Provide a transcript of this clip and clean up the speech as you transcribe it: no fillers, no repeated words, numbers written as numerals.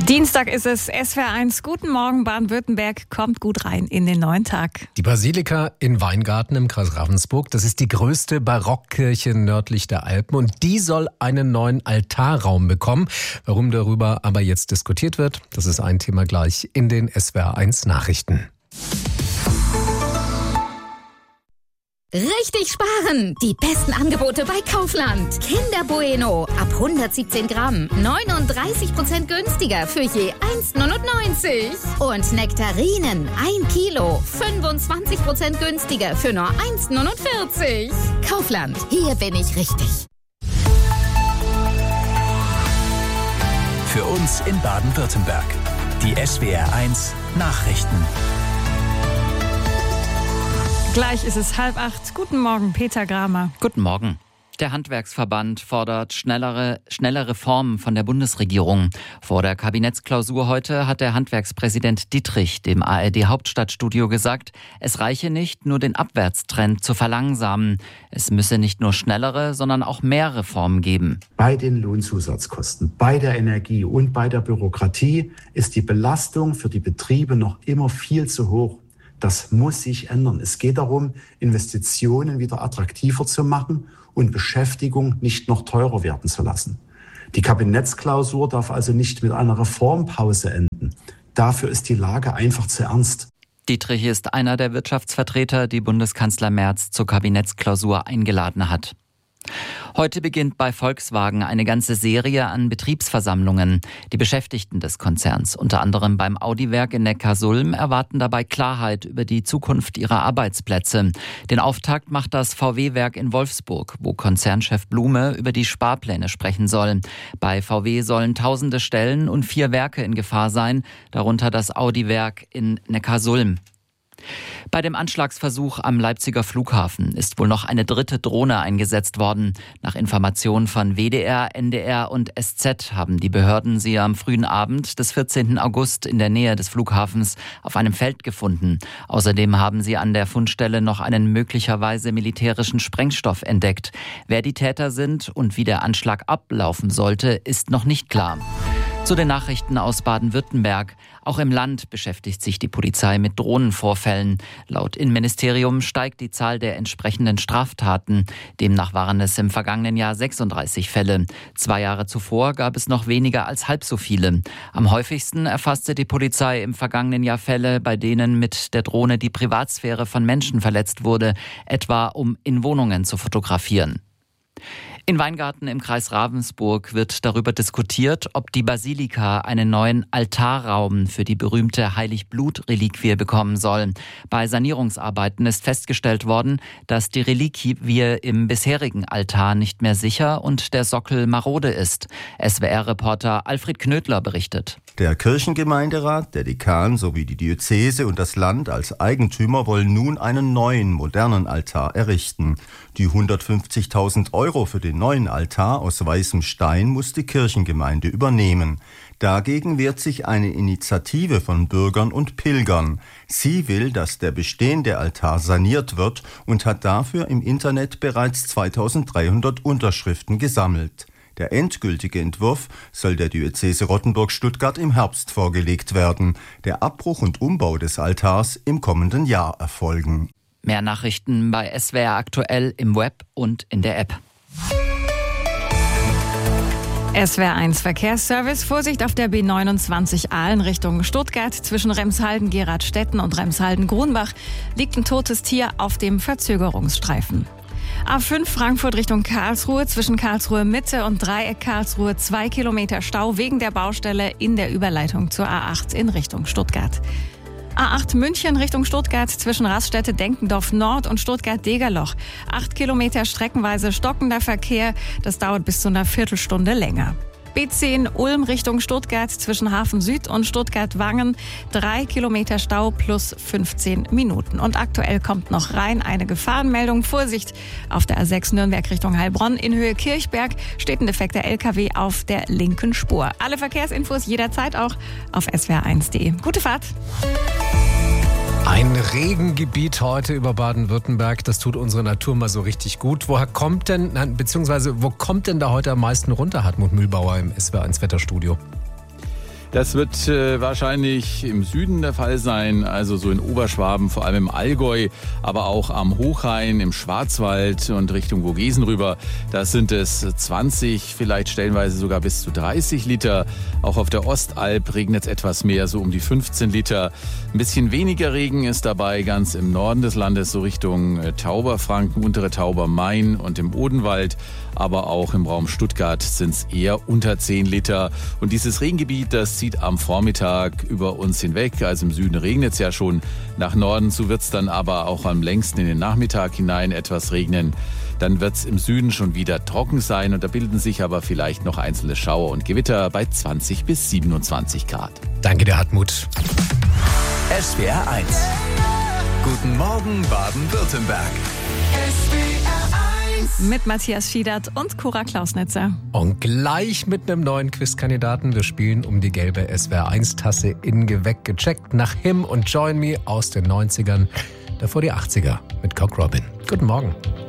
Dienstag ist es, SWR1. Guten Morgen, Baden-Württemberg. Kommt gut rein in den neuen Tag. Die Basilika in Weingarten im Kreis Ravensburg, das ist die größte Barockkirche nördlich der Alpen und die soll einen neuen Altarraum bekommen. Warum darüber aber jetzt diskutiert wird, das ist ein Thema gleich in den SWR1 Nachrichten. Richtig sparen! Die besten Angebote bei Kaufland. Kinder Bueno ab 117 Gramm. 39% günstiger für je 1,99. Und Nektarinen 1 Kilo. 25% günstiger für nur 1,49. Kaufland, hier bin ich richtig. Für uns in Baden-Württemberg. Die SWR1 Nachrichten. Gleich ist es 7:30. Guten Morgen, Peter Gramer. Guten Morgen. Der Handwerksverband fordert schnelle Reformen von der Bundesregierung. Vor der Kabinettsklausur heute hat der Handwerkspräsident Dittrich dem ARD-Hauptstadtstudio gesagt, es reiche nicht, nur den Abwärtstrend zu verlangsamen. Es müsse nicht nur schnellere, sondern auch mehr Reformen geben. Bei den Lohnzusatzkosten, bei der Energie und bei der Bürokratie ist die Belastung für die Betriebe noch immer viel zu hoch. Das muss sich ändern. Es geht darum, Investitionen wieder attraktiver zu machen und Beschäftigung nicht noch teurer werden zu lassen. Die Kabinettsklausur darf also nicht mit einer Reformpause enden. Dafür ist die Lage einfach zu ernst. Dittrich ist einer der Wirtschaftsvertreter, die Bundeskanzler Merz zur Kabinettsklausur eingeladen hat. Heute beginnt bei Volkswagen eine ganze Serie an Betriebsversammlungen. Die Beschäftigten des Konzerns, unter anderem beim Audi-Werk in Neckarsulm, erwarten dabei Klarheit über die Zukunft ihrer Arbeitsplätze. Den Auftakt macht das VW-Werk in Wolfsburg, wo Konzernchef Blume über die Sparpläne sprechen soll. Bei VW sollen tausende Stellen und 4 Werke in Gefahr sein, darunter das Audi-Werk in Neckarsulm. Bei dem Anschlagsversuch am Leipziger Flughafen ist wohl noch eine 3. Drohne eingesetzt worden. Nach Informationen von WDR, NDR und SZ haben die Behörden sie am frühen Abend des 14. August in der Nähe des Flughafens auf einem Feld gefunden. Außerdem haben sie an der Fundstelle noch einen möglicherweise militärischen Sprengstoff entdeckt. Wer die Täter sind und wie der Anschlag ablaufen sollte, ist noch nicht klar. Zu den Nachrichten aus Baden-Württemberg. Auch im Land beschäftigt sich die Polizei mit Drohnenvorfällen. Laut Innenministerium steigt die Zahl der entsprechenden Straftaten. Demnach waren es im vergangenen Jahr 36 Fälle. 2 Jahre zuvor gab es noch weniger als halb so viele. Am häufigsten erfasste die Polizei im vergangenen Jahr Fälle, bei denen mit der Drohne die Privatsphäre von Menschen verletzt wurde, etwa um in Wohnungen zu fotografieren. In Weingarten im Kreis Ravensburg wird darüber diskutiert, ob die Basilika einen neuen Altarraum für die berühmte Heiligblut-Reliquie bekommen soll. Bei Sanierungsarbeiten ist festgestellt worden, dass die Reliquie im bisherigen Altar nicht mehr sicher und der Sockel marode ist. SWR-Reporter Alfred Knödler berichtet. Der Kirchengemeinderat, der Dekan sowie die Diözese und das Land als Eigentümer wollen nun einen neuen, modernen Altar errichten. Die 150.000 € für den neuen Altar aus weißem Stein muss die Kirchengemeinde übernehmen. Dagegen wehrt sich eine Initiative von Bürgern und Pilgern. Sie will, dass der bestehende Altar saniert wird und hat dafür im Internet bereits 2.300 Unterschriften gesammelt. Der endgültige Entwurf soll der Diözese Rottenburg-Stuttgart im Herbst vorgelegt werden. Der Abbruch und Umbau des Altars im kommenden Jahr erfolgen. Mehr Nachrichten bei SWR aktuell im Web und in der App. SWR1 Verkehrsservice. Vorsicht auf der B29 Aalen Richtung Stuttgart. Zwischen Remshalden-Geradstetten und Remshalden-Grunbach liegt ein totes Tier auf dem Verzögerungsstreifen. A5 Frankfurt Richtung Karlsruhe, zwischen Karlsruhe Mitte und Dreieck Karlsruhe 2 Kilometer Stau wegen der Baustelle in der Überleitung zur A8 in Richtung Stuttgart. A8 München Richtung Stuttgart, zwischen Raststätte-Denkendorf Nord und Stuttgart-Degerloch. 8 Kilometer streckenweise stockender Verkehr, das dauert bis zu einer Viertelstunde länger. B10 Ulm Richtung Stuttgart, zwischen Hafen Süd und Stuttgart-Wangen 3 Kilometer Stau plus 15 Minuten. Und aktuell kommt noch rein eine Gefahrenmeldung. Vorsicht, auf der A6 Nürnberg Richtung Heilbronn in Höhe Kirchberg steht ein defekter LKW auf der linken Spur. Alle Verkehrsinfos jederzeit auch auf swr1.de. Gute Fahrt! Ein Regengebiet heute über Baden-Württemberg, das tut unsere Natur mal so richtig gut. Wo kommt denn da heute am meisten runter, Hartmut Mühlbauer im SWR1 Wetterstudio? Das wird wahrscheinlich im Süden der Fall sein, also so in Oberschwaben, vor allem im Allgäu, aber auch am Hochrhein, im Schwarzwald und Richtung Vogesen rüber. Da sind es 20, vielleicht stellenweise sogar bis zu 30 Liter. Auch auf der Ostalb regnet es etwas mehr, so um die 15 Liter. Ein bisschen weniger Regen ist dabei ganz im Norden des Landes, so Richtung Tauberfranken, untere Tauber, Main und im Odenwald. Aber auch im Raum Stuttgart sind es eher unter 10 Liter. Und dieses Regengebiet, das zieht am Vormittag über uns hinweg. Also im Süden regnet es ja schon. Nach Norden zu wird es dann aber auch am längsten in den Nachmittag hinein etwas regnen. Dann wird es im Süden schon wieder trocken sein und da bilden sich aber vielleicht noch einzelne Schauer und Gewitter bei 20 bis 27 Grad. Danke dir, Hartmut. SWR 1. Guten Morgen Baden-Württemberg. Mit Matthias Schiedert und Cora Klausnitzer. Und gleich mit einem neuen Quizkandidaten. Wir spielen um die gelbe SWR1-Tasse in Geweckt gecheckt nach Him und Join Me aus den 90ern. Davor die 80er mit Cock Robin. Guten Morgen.